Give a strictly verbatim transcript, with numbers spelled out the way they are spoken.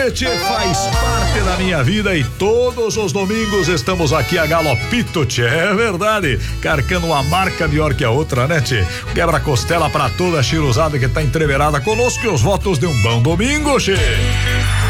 Verdade, tchê, faz parte da minha vida e todos os domingos estamos aqui a galopito, tchê, é verdade, carcando uma marca melhor que a outra, né, tchê? Quebra-costela pra toda a chiruzada que tá entreverada conosco e os votos de um bom domingo, tchê.